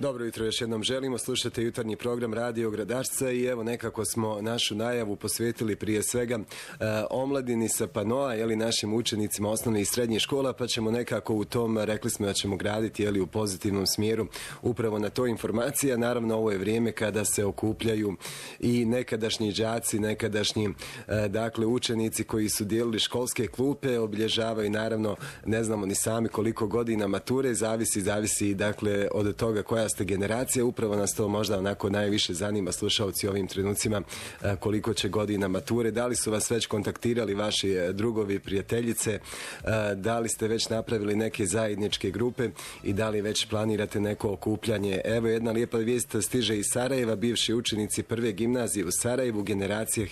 Dobro jutro još jednom želimo, slušate jutarnji program Radio Gradašca i evo nekako smo našu najavu posvetili prije svega omladini sa Panoa, našim učenicima osnovnih i srednjih škola, pa ćemo nekako u tom, rekli smo da ćemo graditi u pozitivnom smjeru upravo na to informacija. Naravno ovo je vrijeme kada se okupljaju i nekadašnji đaci, nekadašnji učenici koji su dijelili školske klupe, obilježavaju naravno, ne znamo ni sami koliko godina mature, zavisi od toga koja ste generacija. Upravo nas to možda onako najviše zanima, slušalci, ovim trenucima, koliko će godina mature. Da li su vas već kontaktirali vaši drugovi, prijateljice, da li ste već napravili neke zajedničke grupe i da li već planirate neko okupljanje. Evo jedna lijepa vijest stiže iz Sarajeva. Bivši učenici prve gimnazije u Sarajevu, generacija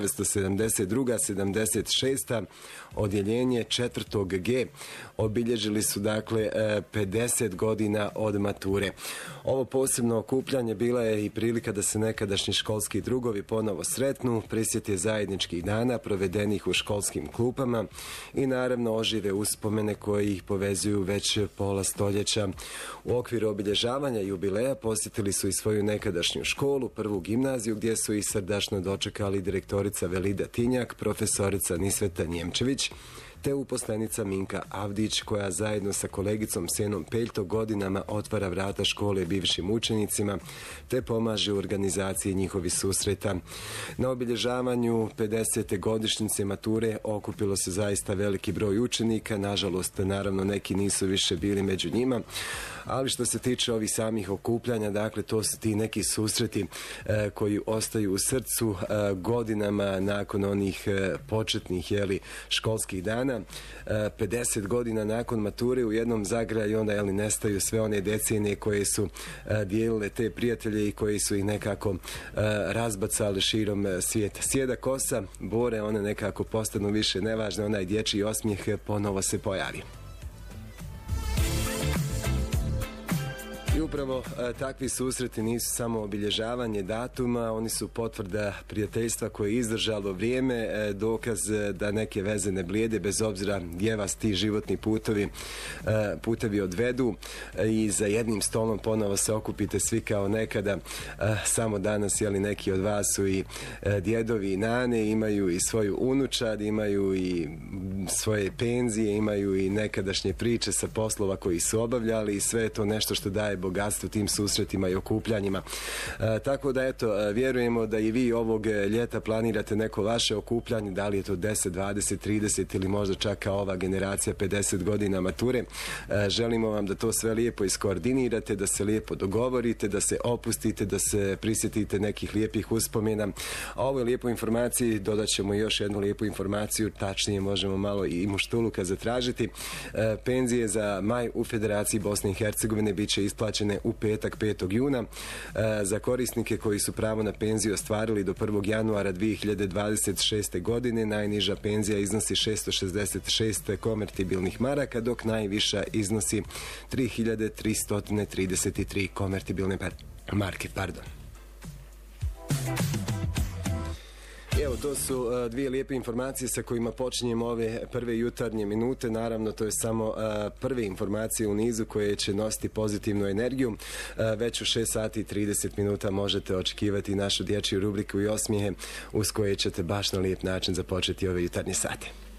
1972-76, odjeljenje 4. G, obilježili su 50 godina od mature. Ovo posebno okupljanje bila je i prilika da se nekadašnji školski drugovi ponovo sretnu, prisjete zajedničkih dana provedenih u školskim klupama i naravno ožive uspomene koji ih povezuju već pola stoljeća. U okviru obilježavanja jubileja posjetili su i svoju nekadašnju školu, prvu gimnaziju, gdje su ih srdačno dočekali direktorica Velida Tinjak, profesorica Nisveta Njemčević, te uposlenica Minka Avdić, koja zajedno sa kolegicom Senom Peljto godinama otvara vrata škole bivšim učenicima, te pomaže u organizaciji njihovih susreta. Na obilježavanju 50. godišnjice mature okupilo se zaista veliki broj učenika, nažalost, naravno, neki nisu više bili među njima, ali što se tiče ovih samih okupljanja, to su ti neki susreti koji ostaju u srcu godinama nakon onih početnih školskih dana. 50 godina nakon mature u jednom zagraju i onda nestaju sve one decenije koje su dijelile te prijatelje i koji su ih nekako razbacali širom svijeta. Sjeda kosa, bore, one nekako postanu više nevažne, onaj dječji osmijeh ponovo se pojavi. I upravo takvi susreti nisu samo obilježavanje datuma, oni su potvrda prijateljstva koje je izdržalo vrijeme, dokaz da neke veze ne blijede bez obzira gdje vas ti životni putevi odvedu i za jednim stolom ponovo se okupite svi kao nekada. Samo danas neki od vas su i djedovi i nane, imaju i svoju unučad, imaju i svoje penzije, imaju i nekadašnje priče sa poslova koji su obavljali i sve je to nešto što daje bogatstvo tim susretima i okupljanjima. Tako da vjerujemo da i vi ovog ljeta planirate neko vaše okupljanje, da li je to 10, 20, 30 ili možda čak kao ova generacija 50 godina mature. Želimo vam da to sve lijepo iskoordinirate, da se lijepo dogovorite, da se opustite, da se prisjetite nekih lijepih uspomena. A ovoj lijepoj informaciji dodat ćemo još jednu lijepu informaciju, tačnije možemo malo i muštuluka zatražiti. Penzije za maj u Federaciji Bosne i Hercegovine bit će isplaćene u petak 5. juna. Za korisnike koji su pravo na penziju ostvarili do 1. januara 2026. godine, najniža penzija iznosi 666 konvertibilnih maraka, dok najviša iznosi 3333 konvertibilne marke. Evo, to su dvije lijepe informacije sa kojima počinjemo ove prve jutarnje minute. Naravno, to je samo prve informacije u nizu koje će nositi pozitivnu energiju. Već u 6 sati i 30 minuta možete očekivati našu dječju rubriku i osmijehe uz koje ćete baš na lijep način započeti ove jutarnje sate.